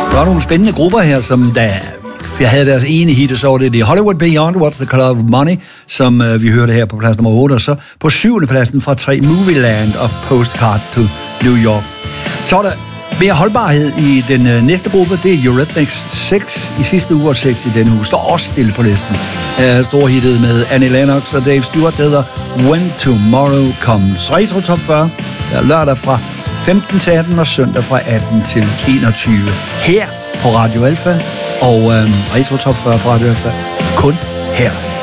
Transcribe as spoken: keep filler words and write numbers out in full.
Der var nogle spændende grupper her, som da jeg havde deres ene hit, så var det The Hollywood Beyond, What's the Color of Money, som uh, vi hørte her på plads nummer otte, og så på syvende pladsen fra tre Movieland og Postcard to New York. Så er der mere holdbarhed i den uh, næste gruppe, det er Eurythmics. Seks i sidste uge og seks i denne uge. Står også stille på listen. Uh, Storhittet med Annie Lennox og Dave Stewart, der hedder When Tomorrow Comes. Retro Top fyrre, der er lørdag fra femten til atten og søndag fra atten til enogtyve. Her på Radio Alfa, og øhm, Retro Top fyrre på Radio Alfa, kun her.